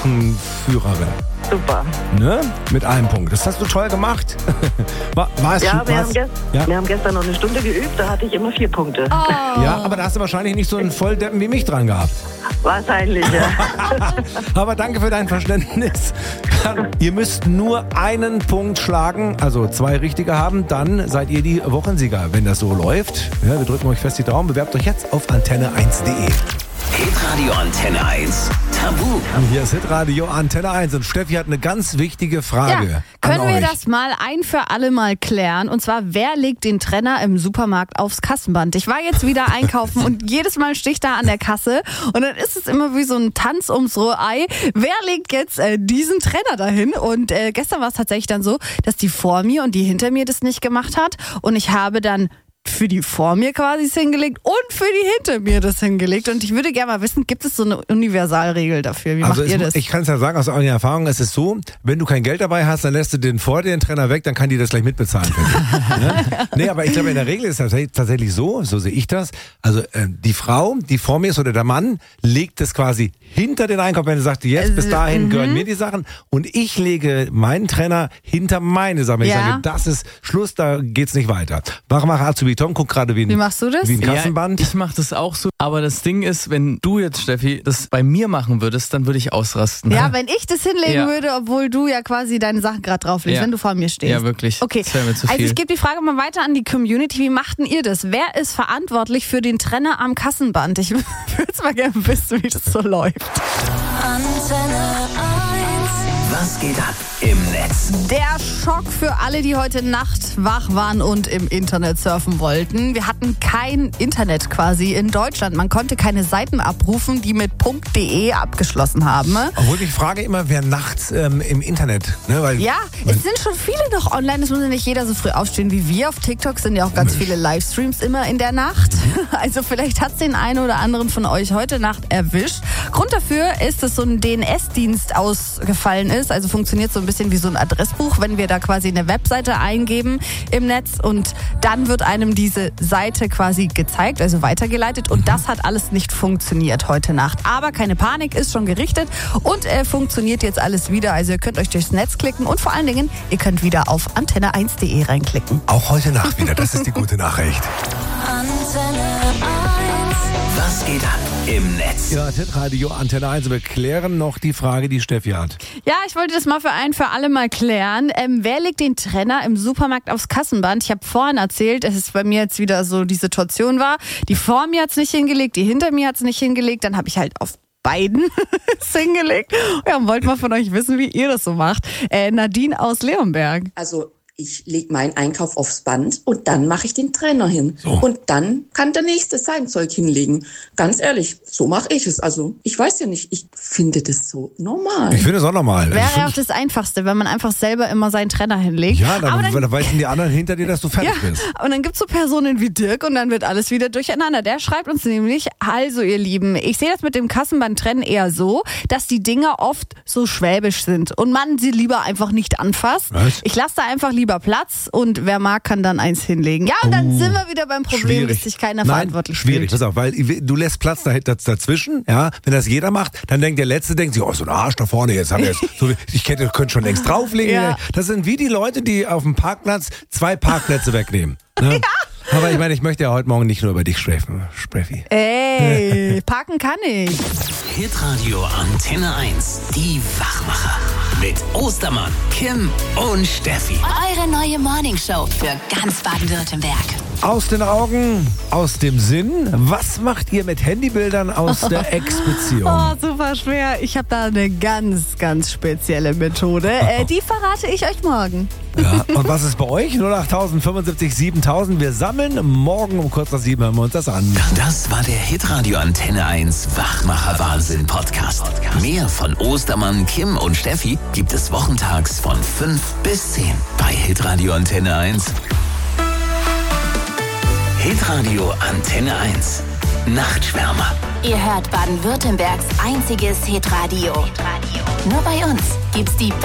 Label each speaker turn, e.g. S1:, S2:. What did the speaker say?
S1: Wochenführerin.
S2: Super.
S1: Ne? Mit einem Punkt. Das hast du toll gemacht. War es
S2: Ja,
S1: schon,
S2: wir haben gestern noch eine Stunde geübt, da hatte ich immer 4 Punkte.
S3: Oh.
S1: Ja, aber da hast du wahrscheinlich nicht so einen Volldeppen wie mich dran gehabt.
S2: Wahrscheinlich, ja.
S1: Aber danke für dein Verständnis. Ihr müsst nur einen Punkt schlagen, also 2 richtige haben, dann seid ihr die Wochensieger, wenn das so läuft. Ja, wir drücken euch fest die Daumen. Bewerbt euch jetzt auf antenne1.de.
S4: Hitradio Antenne 1 Tabu.
S1: Hier ist Hitradio Antenne 1 und Steffi hat eine ganz wichtige Frage.
S3: Ja,
S1: an
S3: können wir
S1: euch.
S3: das mal ein für alle Mal klären? Und zwar, wer legt den Trenner im Supermarkt aufs Kassenband? Ich war jetzt wieder einkaufen und jedes Mal stehe ich da an der Kasse und dann ist es immer wie so ein Tanz ums rohe Ei. Wer legt jetzt diesen Trenner dahin? Und gestern war es tatsächlich dann so, dass die vor mir und die hinter mir das nicht gemacht hat. Und ich habe dann für die vor mir quasi es hingelegt und für die hinter mir das hingelegt. Und ich würde gerne mal wissen, gibt es so eine Universalregel dafür? Wie macht ihr das?
S1: Ich kann es ja sagen, aus eigener Erfahrung, es ist so, wenn du kein Geld dabei hast, dann lässt du den vor dir den Trenner weg, dann kann die das gleich mitbezahlen. Ne? Nee, aber ich glaube, in der Regel ist das tatsächlich so sehe ich das. Also die Frau, die vor mir ist oder der Mann, legt es quasi hinter den Einkauf, wenn er sagt, jetzt bis dahin gehören mir die Sachen und ich lege meinen Trenner hinter meine Sachen. Wenn ich sage, das ist Schluss, da geht's nicht weiter. Warum Azubi Tom guckt gerade wie
S3: machst du das?
S1: Wie ein Kassenband.
S5: Ja, ich mache das auch so. Aber das Ding ist, wenn du jetzt, Steffi, das bei mir machen würdest, dann würde ich ausrasten.
S3: Ja, wenn ich das hinlegen würde, obwohl du ja quasi deine Sachen gerade drauflegst, wenn du vor mir stehst.
S5: Ja, wirklich.
S3: Okay,
S5: das wäre mir zu viel.
S3: Also ich gebe die Frage mal weiter an die Community. Wie macht denn ihr das? Wer ist verantwortlich für den Trenner am Kassenband? Ich würde es mal gerne wissen, wie das so läuft.
S4: Antenne 1. Was geht ab im Netz?
S3: Der Schock für alle, die heute Nacht wach waren und im Internet surfen wollten. Wir hatten kein Internet quasi in Deutschland. Man konnte keine Seiten abrufen, die mit .de abgeschlossen haben.
S1: Obwohl ich frage immer, wer nachts im Internet, ne? Weil
S3: ja, es sind schon viele noch online. Es muss ja nicht jeder so früh aufstehen wie wir. Auf TikTok sind ja auch ganz viele Livestreams immer in der Nacht. Also vielleicht hat es den einen oder anderen von euch heute Nacht erwischt. Grund dafür ist, dass so ein DNS-Dienst ausgefallen ist. Also funktioniert so ein bisschen wie so ein Adressbuch, wenn wir da quasi eine Webseite eingeben im Netz und dann wird einem diese Seite quasi gezeigt, also weitergeleitet und das hat alles nicht funktioniert heute Nacht. Aber keine Panik, ist schon gerichtet und funktioniert jetzt alles wieder. Also ihr könnt euch durchs Netz klicken und vor allen Dingen, ihr könnt wieder auf antenne1.de reinklicken.
S1: Auch heute Nacht wieder, das ist die gute Nachricht.
S4: Antenne 1. Was geht ab im Netz?
S1: Ja, Radio Antenne 1. Wir klären noch die Frage, die Steffi hat.
S3: Ja, ich wollte das mal für alle mal klären. Wer legt den Trenner im Supermarkt aufs Kassenband? Ich habe vorhin erzählt, dass es bei mir jetzt wieder so die Situation war. Die vor mir hat es nicht hingelegt, die hinter mir hat es nicht hingelegt. Dann habe ich halt auf beiden es hingelegt. Ja, und wollte mal von euch wissen, wie ihr das so macht. Nadine aus Leonberg.
S6: Also ich lege meinen Einkauf aufs Band und dann mache ich den Trenner hin.
S1: So.
S6: Und dann kann der Nächste sein Zeug hinlegen. Ganz ehrlich, so mache ich es. Also ich weiß ja nicht, ich finde das so normal.
S1: Ich finde es auch normal.
S3: Wäre auch das Einfachste, wenn man einfach selber immer seinen Trenner hinlegt.
S1: Ja, dann weißen die anderen hinter dir, dass du fertig bist.
S3: Und dann gibt's so Personen wie Dirk und dann wird alles wieder durcheinander. Der schreibt uns nämlich, also ihr Lieben, ich sehe das mit dem Kassenband-Trennen eher so, dass die Dinger oft so schwäbisch sind und man sie lieber einfach nicht anfasst.
S1: Was?
S3: Ich lasse da einfach lieber Platz und wer mag, kann dann eins hinlegen. Ja, und dann sind wir wieder beim Problem, dass sich keiner verantwortlich
S1: schwierig.
S3: fühlt.
S1: Pass auf, weil du lässt Platz dazwischen, ja. Wenn das jeder macht, dann denkt der Letzte, so ein Arsch da vorne, jetzt haben wir jetzt, ich könnte schon längst drauflegen.
S3: Ja.
S1: Das sind wie die Leute, die auf dem Parkplatz 2 Parkplätze wegnehmen. Ne? Ja. Aber ich meine, ich möchte ja heute Morgen nicht nur über dich sprechen, Steffi.
S3: Ey, parken kann ich.
S4: Hitradio Antenne 1. Die Wachmacher. Mit Ostermann, Kim und Steffi.
S7: Eure neue Morningshow für ganz Baden-Württemberg.
S1: Aus den Augen, aus dem Sinn. Was macht ihr mit Handybildern aus der Ex-Beziehung?
S3: Oh, super schwer. Ich habe da eine ganz, ganz spezielle Methode. Die verrate ich euch morgen.
S1: Ja, und was ist bei euch? 08000 75 7000. Wir sammeln morgen um kurz nach 7, hören wir uns das an.
S4: Das war der Hitradio Antenne 1 Wachmacher Wahnsinn Podcast. Mehr von Ostermann, Kim und Steffi gibt es wochentags von 5 bis 10 bei Hitradio Antenne 1. Hitradio Antenne 1. Nachtschwärmer.
S7: Ihr hört Baden-Württembergs einziges Hitradio. Nur bei uns gibt's die